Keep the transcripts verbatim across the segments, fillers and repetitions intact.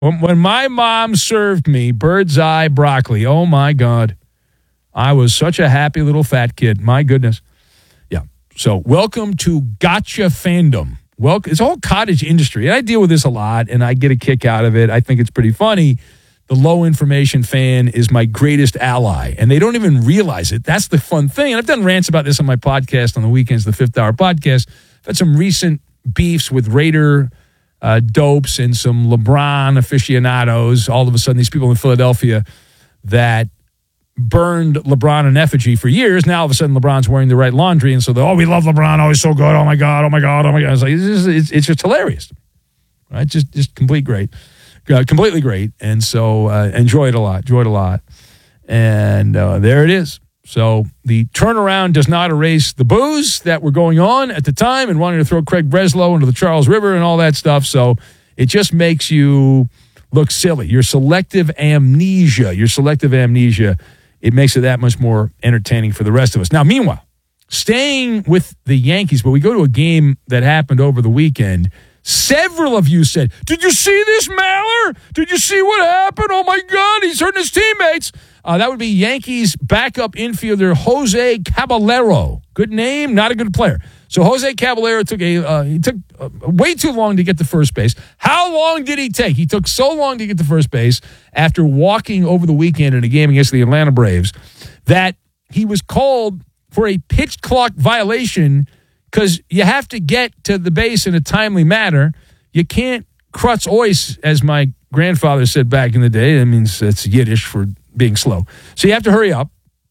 When, when my mom served me bird's eye broccoli, oh, my God. I was such a happy little fat kid. My goodness. Yeah. So welcome to Gotcha Fandom. Welcome. It's all cottage industry. And I deal with this a lot, and I get a kick out of it. I think it's pretty funny. The low information fan is my greatest ally, and they don't even realize it. That's the fun thing. And I've done rants about this on my podcast on the weekends, the Fifth Hour Podcast. I've had some recent beefs with Raider uh, dopes and some LeBron aficionados. All of a sudden, these people in Philadelphia that burned LeBron in effigy for years. Now, all of a sudden, LeBron's wearing the right laundry, and so they're, oh, we love LeBron. Oh, he's so good. Oh, my God. Oh, my God. Oh, my God. It's like, it's just, it's, it's just hilarious. Right? Just, just complete great. Uh, completely great, and so uh, enjoyed a lot, enjoyed a lot, and uh, there it is. So the turnaround does not erase the boos that were going on at the time and wanting to throw Craig Breslow into the Charles River and all that stuff, so it just makes you look silly. Your selective amnesia, your selective amnesia, it makes it that much more entertaining for the rest of us. Now, meanwhile, staying with the Yankees, but we go to a game that happened over the weekend. Several of you said, did you see this, Maller? Did you see what happened? Oh, my God, he's hurting his teammates. Uh, that would be Yankees backup infielder Jose Caballero. Good name, not a good player. So Jose Caballero took a uh, he took uh, way too long to get to first base. How long did he take? He took so long to get to first base after walking over the weekend in a game against the Atlanta Braves that he was called for a pitch clock violation because you have to get to the base in a timely manner. You can't krutz ois, as my grandfather said back in the day. That means it's Yiddish for being slow. So you have to hurry up.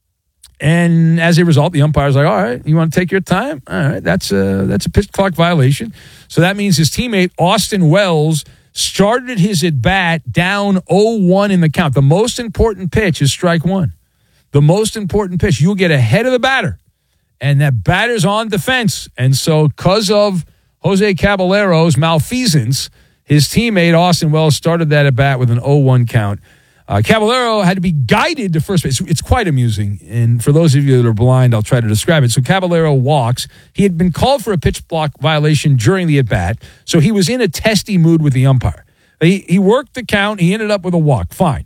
And as a result, the umpire's like, all right, you want to take your time? All right, that's a, that's a pitch clock violation. So that means his teammate, Austin Wells, started his at-bat down oh one in the count. The most important pitch is strike one. The most important pitch. You'll get ahead of the batter. And that batter's on defense. And so because of Jose Caballero's malfeasance, his teammate, Austin Wells, started that at-bat with an oh one count. Uh, Caballero had to be guided to first base. It's quite amusing. And for those of you that are blind, I'll try to describe it. So Caballero walks. He had been called for a pitch block violation during the at-bat, so he was in a testy mood with the umpire. He, he worked the count. He ended up with a walk. Fine.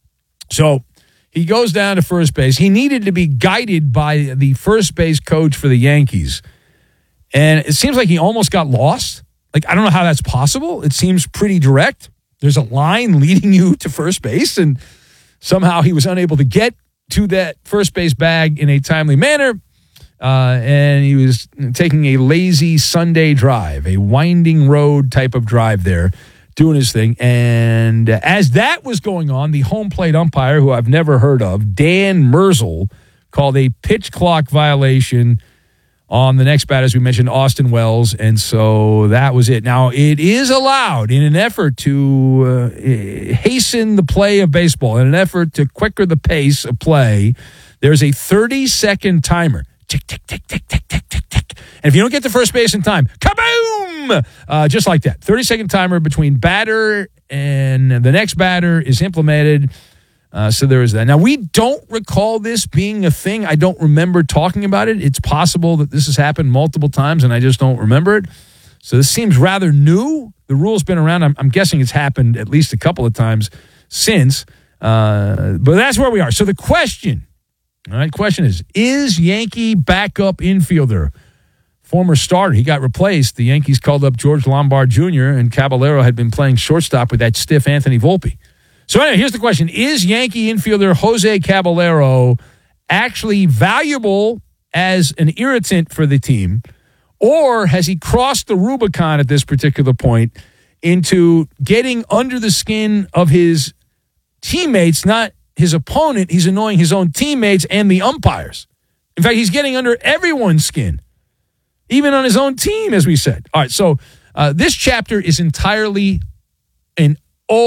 So he goes down to first base. He needed to be guided by the first base coach for the Yankees. And it seems like he almost got lost. Like, I don't know how that's possible. It seems pretty direct. There's a line leading you to first base, and somehow he was unable to get to that first base bag in a timely manner. Uh, and he was taking a lazy Sunday drive, a winding road type of drive there, doing his thing. And as that was going on, the home plate umpire, who I've never heard of, Dan Merzel, called a pitch clock violation on the next batter, as we mentioned, Austin Wells. And so that was it. Now, it is allowed in an effort to uh, hasten the play of baseball, in an effort to quicker the pace of play, there's a thirty-second timer. Tick, tick, tick, tick, tick, tick, tick, tick. And if you don't get to first base in time, kaboom! Uh, just like that. thirty-second timer between batter and the next batter is implemented. Uh, so there is that. Now, we don't recall this being a thing. I don't remember talking about it. It's possible that this has happened multiple times, and I just don't remember it. So this seems rather new. The rule's been around. I'm, I'm guessing it's happened at least a couple of times since. Uh, but that's where we are. So the question, all right, question is, is Yankee backup infielder, former starter, he got replaced. The Yankees called up George Lombard Junior, and Caballero had been playing shortstop with that stiff Anthony Volpe. So anyway, here's the question. Is Yankee infielder Jose Caballero actually valuable as an irritant for the team, or has he crossed the Rubicon at this particular point into getting under the skin of his teammates, not his opponent? He's annoying his own teammates and the umpires. In fact, he's getting under everyone's skin, even on his own team, as we said. All right, so uh, this chapter is entirely an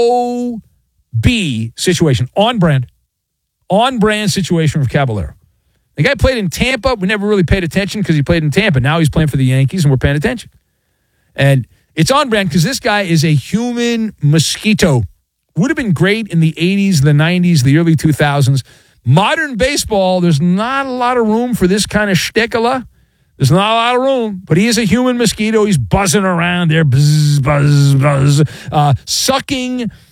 O B situation, on brand, on brand situation for Caballero. The guy played in Tampa. We never really paid attention because he played in Tampa. Now he's playing for the Yankees, and we're paying attention. And it's on brand because this guy is a human mosquito. Would have been great in the eighties, the nineties, the early two thousands. Modern baseball, there's not a lot of room for this kind of shtickala. There's not a lot of room, but he is a human mosquito. He's buzzing around there, buzz, buzz, buzz, uh, sucking